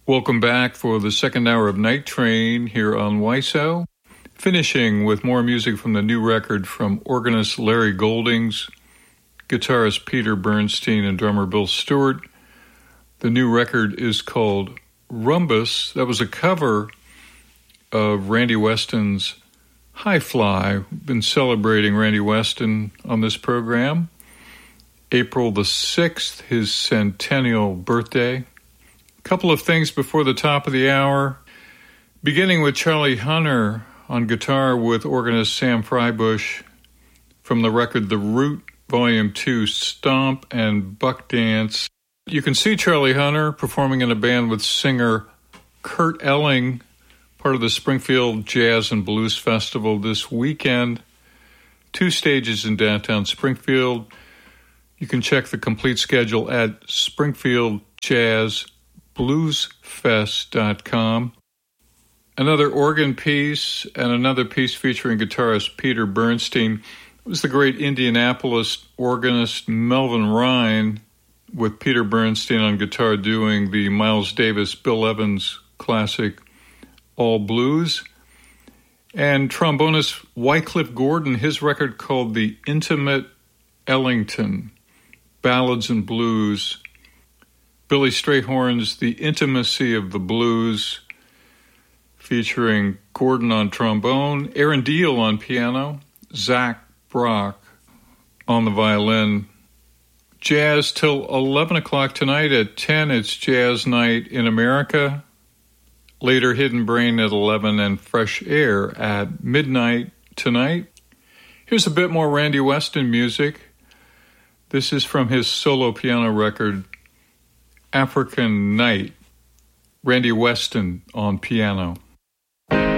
Welcome back for the second hour of Night Train here on WISO. Finishing with more music from the new record from organist Larry Goldings, guitarist Peter Bernstein, and drummer Bill Stewart. The new record is called Rumbus. That was a cover of Randy Weston's High Fly. We've been celebrating Randy Weston on this program. April the 6th, his centennial birthday. A couple of things before the top of the hour. Beginning with Charlie Hunter on guitar with organist Sam Freibush from the record The Root, Volume 2, Stomp and Buck Dance. You can see Charlie Hunter performing in a band with singer Kurt Elling, part of the Springfield Jazz and Blues Festival this weekend. 2 stages in downtown Springfield. You can check the complete schedule at springfieldjazzbluesfest.com. Another organ piece and another piece featuring guitarist Peter Bernstein was the great Indianapolis organist Melvin Ryan, with Peter Bernstein on guitar doing the Miles Davis, Bill Evans classic All Blues. And trombonist Wycliffe Gordon, his record called The Intimate Ellington, Ballads and Blues. Billy Strayhorn's The Intimacy of the Blues, featuring Gordon on trombone, Aaron Deal on piano, Zach Brock on the violin. Jazz till 11 o'clock tonight. At 10, it's Jazz Night in America. Later, Hidden Brain at 11 and Fresh Air at midnight tonight. Here's a bit more Randy Weston music. This is from his solo piano record, African Night. Randy Weston on piano.